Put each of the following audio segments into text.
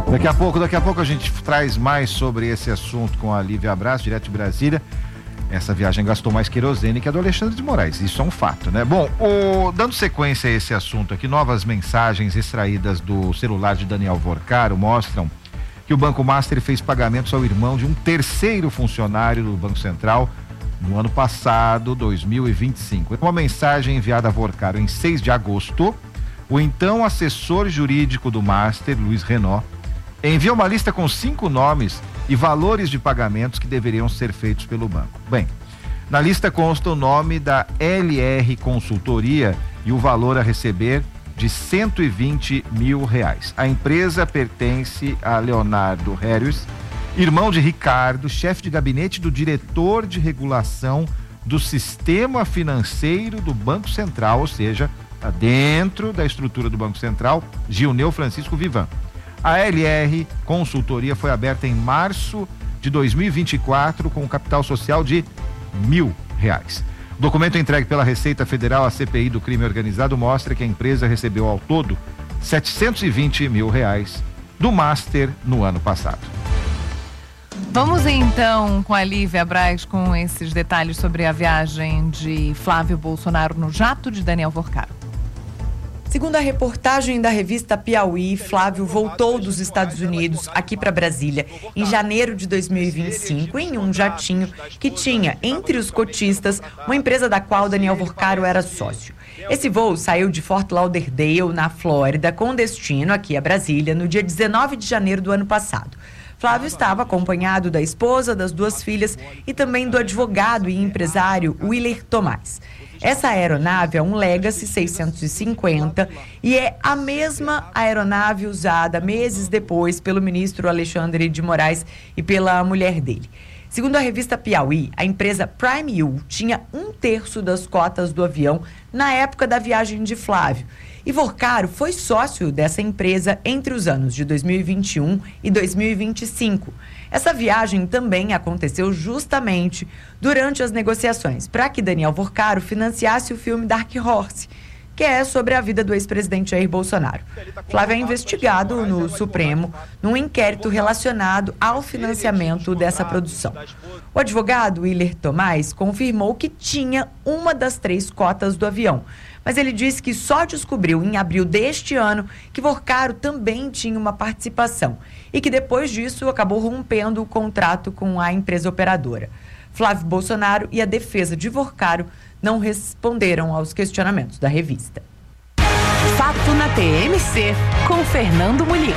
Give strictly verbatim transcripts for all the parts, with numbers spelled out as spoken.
Daqui a pouco, daqui a pouco a gente traz mais sobre esse assunto com a Lívia Braz, direto de Brasília. Essa viagem gastou mais querosene que a do Alexandre de Moraes, isso é um fato, né? Bom, o, dando sequência a esse assunto aqui, novas mensagens extraídas do celular de Daniel Vorcaro mostram que o Banco Master fez pagamentos ao irmão de um terceiro funcionário do Banco Central no ano passado, dois mil e vinte e cinco. Uma mensagem enviada a Vorcaro em seis de agosto, o então assessor jurídico do Master, Luiz Renault, envia uma lista com cinco nomes e valores de pagamentos que deveriam ser feitos pelo banco. Bem, na lista consta o nome da L R Consultoria e o valor a receber de cento e vinte mil reais. A empresa pertence a Leonardo Harris, irmão de Ricardo, chefe de gabinete do diretor de regulação do sistema financeiro do Banco Central, ou seja, está dentro da estrutura do Banco Central, Gilneu Francisco Vivan. A L R Consultoria foi aberta em março de dois mil e vinte e quatro com um capital social de mil reais. O documento entregue pela Receita Federal à C P I do crime organizado mostra que a empresa recebeu ao todo setecentos e vinte mil reais do Master no ano passado. Vamos então com a Lívia Braz com esses detalhes sobre a viagem de Flávio Bolsonaro no jato de Daniel Vorcaro. Segundo a reportagem da revista Piauí, Flávio voltou dos Estados Unidos aqui para Brasília em janeiro de dois mil e vinte e cinco em um jatinho que tinha, entre os cotistas, uma empresa da qual Daniel Vorcaro era sócio. Esse voo saiu de Fort Lauderdale, na Flórida, com destino aqui a Brasília no dia dezenove de janeiro do ano passado. Flávio estava acompanhado da esposa, das duas filhas e também do advogado e empresário Willer Tomás. Essa aeronave é um Legacy seiscentos e cinquenta e é a mesma aeronave usada meses depois pelo ministro Alexandre de Moraes e pela mulher dele. Segundo a revista Piauí, a empresa Prime U tinha um terço das cotas do avião na época da viagem de Flávio. E Vorcaro foi sócio dessa empresa entre os anos de dois mil e vinte e um e dois mil e vinte e cinco. Essa viagem também aconteceu justamente durante as negociações para que Daniel Vorcaro financiasse o filme Dark Horse, que é sobre a vida do ex-presidente Jair Bolsonaro. Flávio é investigado no Supremo num inquérito relacionado ao financiamento dessa produção. O advogado Willer Tomás confirmou que tinha uma das três cotas do avião, mas ele disse que só descobriu em abril deste ano que Vorcaro também tinha uma participação e que depois disso acabou rompendo o contrato com a empresa operadora. Flávio Bolsonaro e a defesa de Vorcaro não responderam aos questionamentos da revista. Fato na T M C, com Fernando Mulica.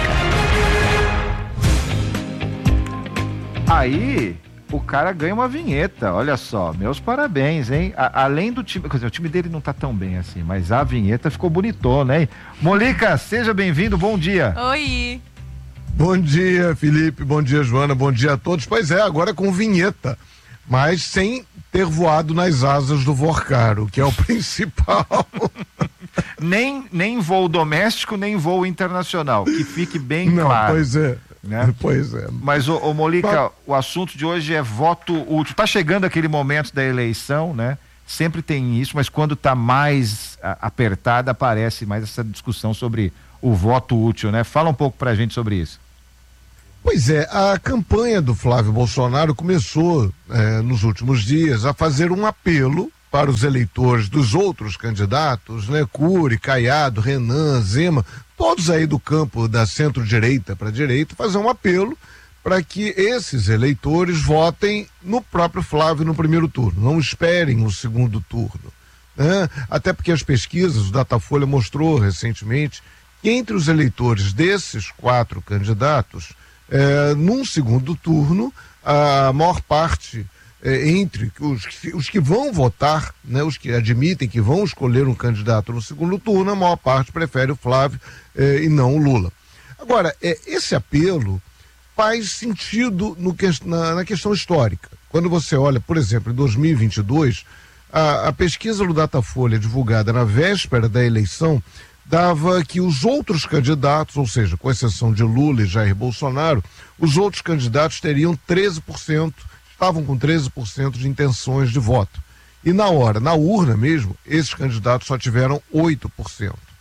Aí, o cara ganha uma vinheta, olha só, meus parabéns, hein? A, além do time, quer dizer, o time dele não tá tão bem assim, mas a vinheta ficou bonitona, hein? Mulica, seja bem-vindo, bom dia. Oi. Bom dia, Felipe, bom dia, Joana, bom dia a todos. Pois é, agora com vinheta, mas sem ter voado nas asas do Vorcaro, que é o principal. nem, nem voo doméstico, nem voo internacional, que fique bem não, claro. Pois é. Né? Pois é. Mas, ô, ô Molica, Mas... o assunto de hoje é voto útil. Tá chegando aquele momento da eleição, né? Sempre tem isso, mas quando tá mais a, apertada, aparece mais essa discussão sobre o voto útil, né? Fala um pouco pra gente sobre isso. Pois é, a campanha do Flávio Bolsonaro começou é, nos últimos dias a fazer um apelo para os eleitores dos outros candidatos, né? Cury, Caiado, Renan, Zema, todos aí do campo da centro-direita para direita, fazer um apelo para que esses eleitores votem no próprio Flávio no primeiro turno, não esperem o segundo turno, né? Até porque as pesquisas, o Datafolha mostrou recentemente que entre os eleitores desses quatro candidatos, é, num segundo turno, a maior parte É, entre os, os que vão votar, né, os que admitem que vão escolher um candidato no segundo turno, a maior parte prefere o Flávio é, e não o Lula. Agora, é, esse apelo faz sentido no que, na, na questão histórica. Quando você olha, por exemplo, em dois mil e vinte e dois, a, a pesquisa do Datafolha divulgada na véspera da eleição dava que os outros candidatos, ou seja, com exceção de Lula e Jair Bolsonaro, os outros candidatos teriam treze por cento, estavam com treze por cento de intenções de voto. E na hora, na urna mesmo, esses candidatos só tiveram oito por cento.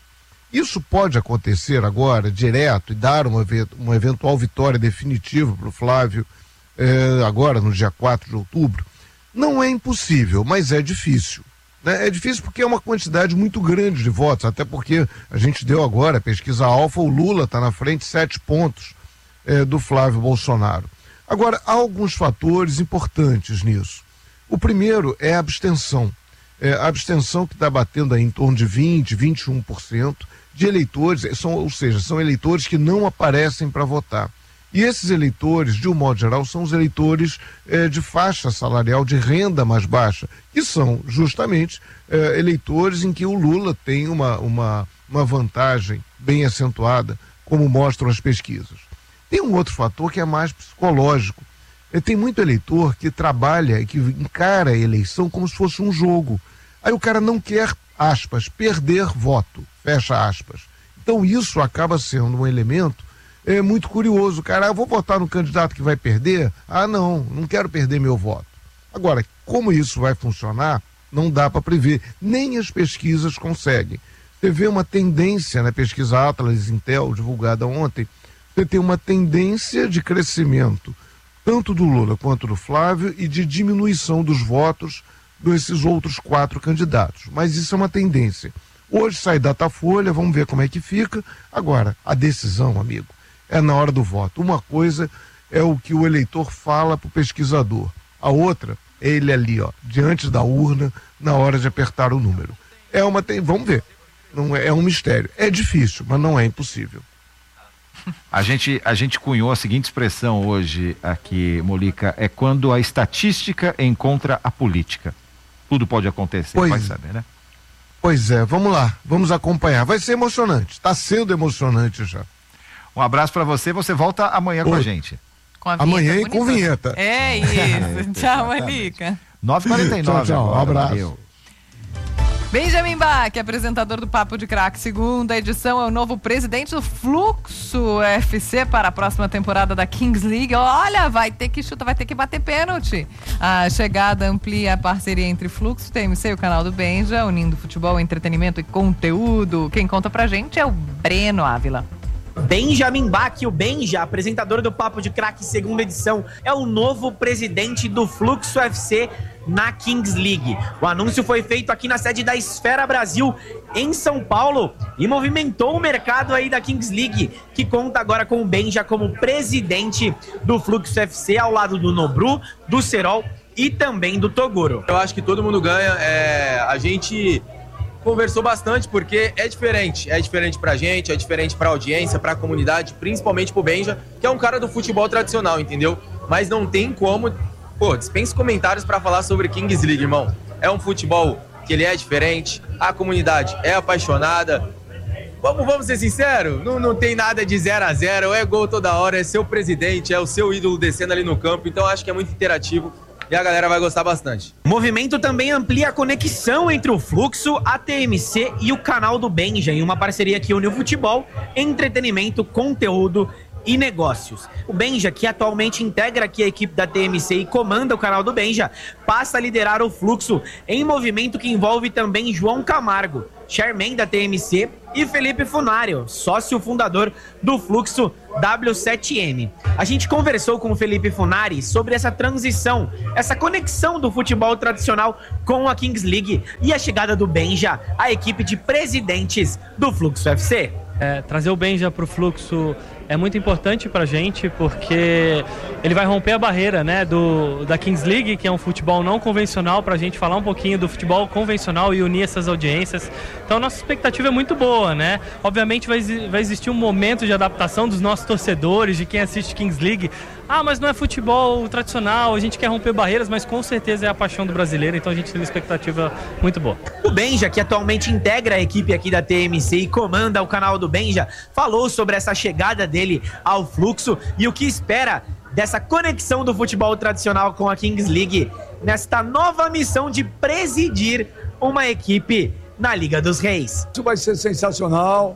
Isso pode acontecer agora, direto, e dar uma, uma eventual vitória definitiva para o Flávio, eh, agora no dia quatro de outubro? Não é impossível, mas é difícil. Né? É difícil porque é uma quantidade muito grande de votos, até porque a gente deu agora a pesquisa Alfa, o Lula está na frente, sete pontos eh, do Flávio Bolsonaro. Agora, há alguns fatores importantes nisso. O primeiro é a abstenção. É, a abstenção que está batendo aí em torno de vinte, vinte e um por cento de eleitores, são, ou seja, são eleitores que não aparecem para votar. E esses eleitores, de um modo geral, são os eleitores é, de faixa salarial, de renda mais baixa, que são justamente é, eleitores em que o Lula tem uma, uma, uma vantagem bem acentuada, como mostram as pesquisas. Tem um outro fator que é mais psicológico. É, tem muito eleitor que trabalha e que encara a eleição como se fosse um jogo. Aí o cara não quer, aspas, perder voto, fecha aspas. Então isso acaba sendo um elemento é, muito curioso. Cara, eu vou votar no candidato que vai perder? Ah, não, não quero perder meu voto. Agora, como isso vai funcionar, não dá para prever. Nem as pesquisas conseguem. Você vê uma tendência na pesquisa Atlas Intel, divulgada ontem, você tem uma tendência de crescimento, tanto do Lula quanto do Flávio, e de diminuição dos votos desses outros quatro candidatos. Mas isso é uma tendência. Hoje sai Datafolha, vamos ver como é que fica. Agora, a decisão, amigo, é na hora do voto. Uma coisa é o que o eleitor fala para o pesquisador. A outra é ele ali, ó, diante da urna, na hora de apertar o número. É uma, vamos ver. Não é, é um mistério. É difícil, mas não é impossível. A gente, a gente cunhou a seguinte expressão hoje aqui, Molica, é quando a estatística encontra a política. Tudo pode acontecer, pois, vai saber, né? Pois é, vamos lá, vamos acompanhar. Vai ser emocionante, está sendo emocionante já. Um abraço para você, você volta amanhã Oi. com a gente. Com a amanhã e com vinheta. É isso, tchau, Molica. nove e quarenta e nove. Tchau, tchau, um abraço. Valeu. Benjamin Bach, apresentador do Papo de Craque, segunda edição, é o novo presidente do Fluxo F C para a próxima temporada da Kings League. Olha, vai ter que chutar, vai ter que bater pênalti. A chegada amplia a parceria entre Fluxo, T M C e o canal do Benja, unindo futebol, entretenimento e conteúdo. Quem conta pra gente é o Breno Ávila. Benjamin Bach, o Benja, apresentador do Papo de Craque, segunda edição, é o novo presidente do Fluxo F C na Kings League. O anúncio foi feito aqui na sede da Esfera Brasil, em São Paulo, e movimentou o mercado aí da Kings League, que conta agora com o Benja como presidente do Fluxo F C, ao lado do Nobru, do Serol e também do Toguro. Eu acho que todo mundo ganha, é, a gente conversou bastante porque é diferente, é diferente pra gente, é diferente pra audiência, pra comunidade, principalmente pro Benja, que é um cara do futebol tradicional, entendeu? Mas não tem como, pô, dispensa comentários pra falar sobre Kings League, irmão. É um futebol que ele é diferente, a comunidade é apaixonada. Vamos, vamos ser sinceros, não, não tem nada de zero a zero, é gol toda hora, é seu presidente, é o seu ídolo descendo ali no campo, então acho que é muito interativo. E a galera vai gostar bastante. O movimento também amplia a conexão entre o Fluxo, a T M C e o canal do Benja, em uma parceria que une o futebol, entretenimento, conteúdo e negócios. O Benja, que atualmente integra aqui a equipe da T M C e comanda o canal do Benja, passa a liderar o Fluxo em movimento que envolve também João Camargo, chairman da T M C, e Felipe Funário, sócio fundador do Fluxo W sete M. A gente conversou com o Felipe Funari sobre essa transição, essa conexão do futebol tradicional com a Kings League e a chegada do Benja à equipe de presidentes do Fluxo F C. É, trazer o Benja para o Fluxo é muito importante para a gente, porque ele vai romper a barreira, né, do, da Kings League, que é um futebol não convencional, para a gente falar um pouquinho do futebol convencional e unir essas audiências. Então, nossa expectativa é muito boa, né? Obviamente vai, vai existir um momento de adaptação dos nossos torcedores, de quem assiste Kings League. Ah, mas não é futebol tradicional, a gente quer romper barreiras, mas com certeza é a paixão do brasileiro, então a gente tem uma expectativa muito boa. O Benja, que atualmente integra a equipe aqui da T M C e comanda o canal do Benja, falou sobre essa chegada dele ao Fluxo e o que espera dessa conexão do futebol tradicional com a Kings League nesta nova missão de presidir uma equipe na Liga dos Reis. Isso vai ser sensacional,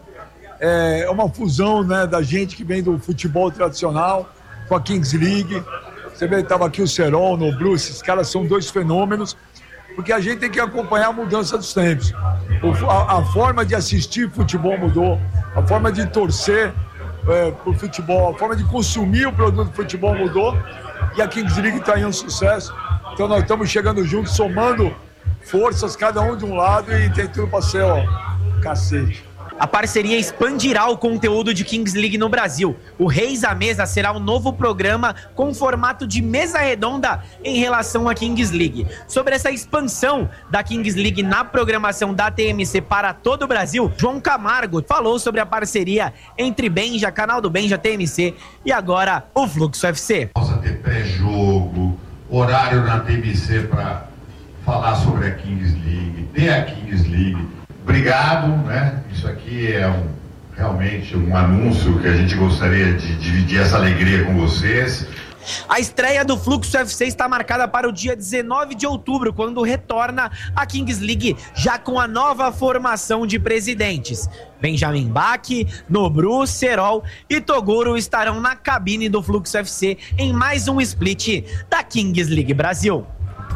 é uma fusão, né, da gente que vem do futebol tradicional com a Kings League. Você vê, estava aqui o Serol, o Nobru, esses caras são dois fenômenos. porque a gente tem que acompanhar a mudança dos tempos. O, a, a forma de assistir futebol mudou, a forma de torcer é, por futebol, a forma de consumir o produto de futebol mudou, e a Kings League está em um sucesso. Então nós estamos chegando juntos, somando forças, cada um de um lado, e tem tudo para ser, ó, cacete. A parceria expandirá o conteúdo de Kings League no Brasil. O Reis à Mesa será um novo programa com formato de mesa redonda em relação à Kings League. Sobre essa expansão da Kings League na programação da T M C para todo o Brasil, João Camargo falou sobre a parceria entre Benja, canal do Benja, T M C e agora o Fluxo F C. Possa ter pré-jogo, horário na T M C para falar sobre a Kings League, ter a Kings League. Obrigado, né? Isso aqui é um, realmente um anúncio que a gente gostaria de dividir essa alegria com vocês. A estreia do Fluxo F C está marcada para o dia dezenove de outubro, quando retorna a Kings League, já com a nova formação de presidentes. Benjamin Bach, Nobru, Serol e Toguro estarão na cabine do Fluxo F C em mais um split da Kings League Brasil.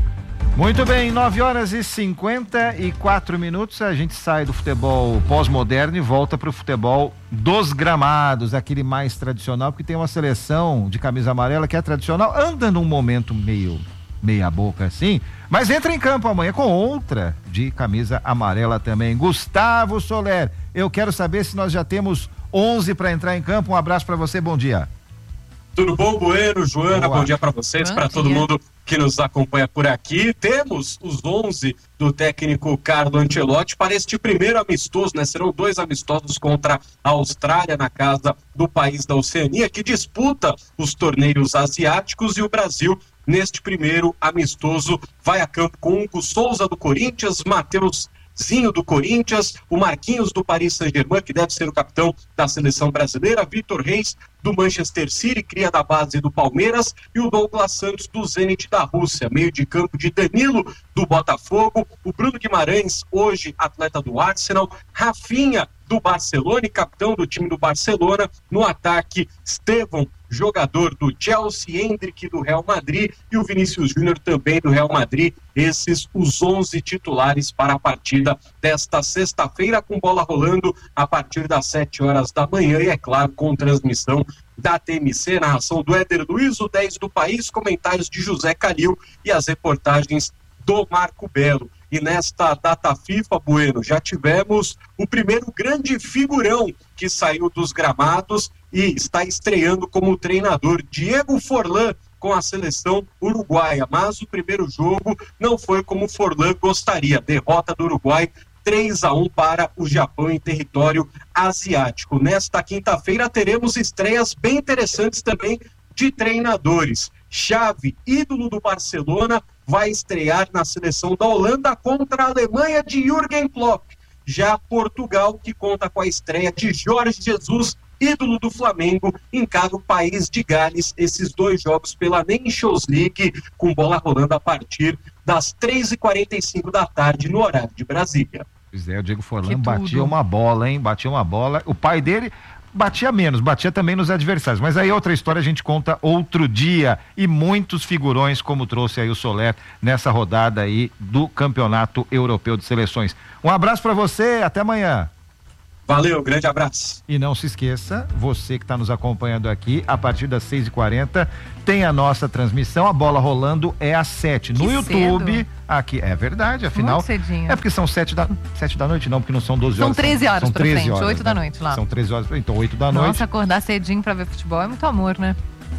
Muito bem, nove horas e cinquenta e quatro minutos, a gente sai do futebol pós-moderno e volta para o futebol dos gramados, aquele mais tradicional, porque tem uma seleção de camisa amarela que é tradicional, anda num momento meio meia boca assim, mas entra em campo amanhã com outra de camisa amarela também. Gustavo Soler, eu quero saber se nós já temos onze para entrar em campo. Um abraço para você, bom dia. Tudo bom, Bueno, Joana? Boa. Bom dia para vocês, para todo mundo que nos acompanha por aqui. Temos os onze do técnico Carlo Ancelotti para este primeiro amistoso, né? Serão dois amistosos contra a Austrália na casa do país da Oceania, que disputa os torneios asiáticos, e o Brasil, neste primeiro amistoso, vai a campo com Hugo Souza do Corinthians, Matheus Zinho do Corinthians, o Marquinhos do Paris Saint-Germain, que deve ser o capitão da seleção brasileira, Vitor Reis do Manchester City, cria da base do Palmeiras, e o Douglas Santos do Zenit da Rússia. Meio de campo de Danilo do Botafogo, o Bruno Guimarães, hoje atleta do Arsenal, Rafinha do Barcelona e capitão do time do Barcelona. No ataque, Estevão, jogador do Chelsea, Endrick do Real Madrid e o Vinícius Júnior também do Real Madrid. Esses os onze titulares para a partida desta sexta-feira, com bola rolando a partir das sete horas da manhã e, é claro, com transmissão da T M C, narração do Éder Luiz, o dez do País, comentários de José Calil e as reportagens do Marco Belo. E nesta data FIFA, Bueno, já tivemos o primeiro grande figurão que saiu dos gramados e está estreando como treinador, Diego Forlán, com a seleção uruguaia. Mas o primeiro jogo não foi como Forlán gostaria. Derrota do Uruguai três a um para o Japão em território asiático. Nesta quinta-feira teremos estreias bem interessantes também de treinadores. Xavi, ídolo do Barcelona, vai estrear na seleção da Holanda contra a Alemanha de Jürgen Klopp. Já Portugal, que conta com a estreia de Jorge Jesus, ídolo do Flamengo, encara o país de Gales. Esses dois jogos pela Nations League, com bola rolando a partir das três e quarenta e cinco da tarde no horário de Brasília. Pois é, o Diego Forlán batia uma bola, hein? Batia uma bola. O pai dele batia menos, batia também nos adversários, mas aí outra história a gente conta outro dia, e muitos figurões, como trouxe aí o Soler nessa rodada aí do Campeonato Europeu de Seleções. Um abraço para você, até amanhã. Valeu, grande abraço. E não se esqueça, você que está nos acompanhando aqui, a partir das seis e quarenta tem a nossa transmissão, a bola rolando é às sete no YouTube. Cedo. Aqui, é verdade, afinal. É porque são sete da, sete da noite, não, porque não são doze horas. São treze horas são pra treze frente, horas, oito né? da noite lá. São treze horas, então oito da noite. Nossa, acordar cedinho pra ver futebol é muito amor, né?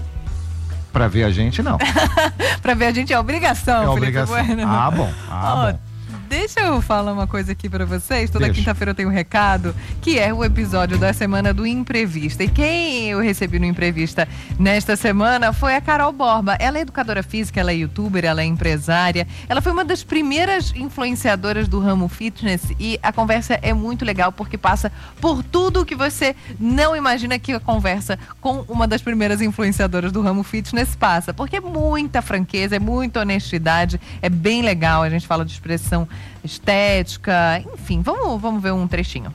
Pra ver a gente, não. Pra ver a gente é obrigação, é obrigação. Bueno. Ah, bom. Ah, oh, bom. Deixa eu falar uma coisa aqui pra vocês. Toda Deixa. quinta-feira eu tenho um recado, que é o episódio da semana do Imprevista. E quem eu recebi no Imprevista nesta semana foi a Carol Borba. Ela é educadora física, ela é youtuber, ela é empresária. Ela foi uma das primeiras influenciadoras do ramo fitness, e a conversa é muito legal porque passa por tudo que você não imagina que a conversa com uma das primeiras influenciadoras do ramo fitness passa. Porque é muita franqueza, é muita honestidade, é bem legal. A gente fala de expressão estética, enfim, vamos, vamos ver um trechinho.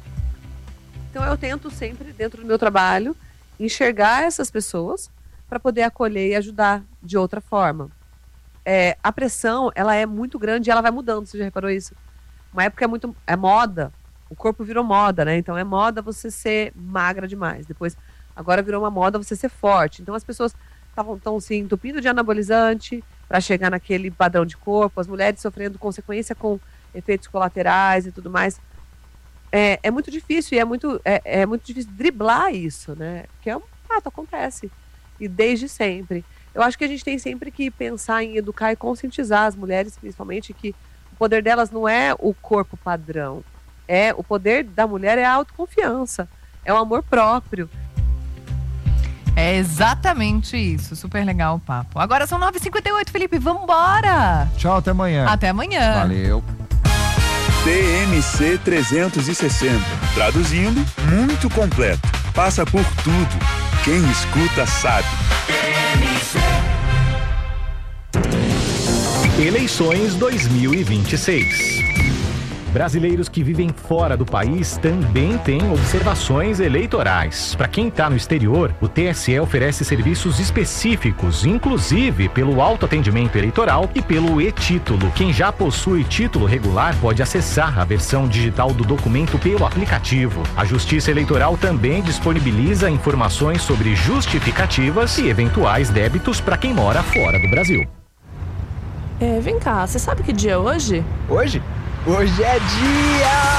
Então eu tento sempre, dentro do meu trabalho, enxergar essas pessoas para poder acolher e ajudar de outra forma. é, a pressão, ela é muito grande e ela vai mudando, você já reparou isso? Uma época é muito, é moda, o corpo virou moda, né? Então é moda você ser magra demais. Depois, agora virou uma moda você ser forte. Então as pessoas estão se entupindo de anabolizante para chegar naquele padrão de corpo, as mulheres sofrendo consequência com efeitos colaterais e tudo mais. É, é muito difícil e é muito, é, é muito difícil driblar isso, né? Que é um fato, acontece. E desde sempre. Eu acho que a gente tem sempre que pensar em educar e conscientizar as mulheres, principalmente, que o poder delas não é o corpo padrão. É, o poder da mulher é a autoconfiança, é o amor próprio. É exatamente isso, super legal o papo. Agora são nove e cinquenta e oito, Felipe, vambora! Tchau, até amanhã. Até amanhã. Valeu. T M C trezentos e sessenta, traduzindo, muito completo. Passa por tudo. Quem escuta sabe. Eleições dois mil e vinte e seis. Brasileiros que vivem fora do país também têm observações eleitorais. Para quem está no exterior, o T S E oferece serviços específicos, inclusive pelo autoatendimento eleitoral e pelo e-título. Quem já possui título regular pode acessar a versão digital do documento pelo aplicativo. A Justiça Eleitoral também disponibiliza informações sobre justificativas e eventuais débitos para quem mora fora do Brasil. É, vem cá, você sabe que dia é hoje? Hoje? Hoje é dia...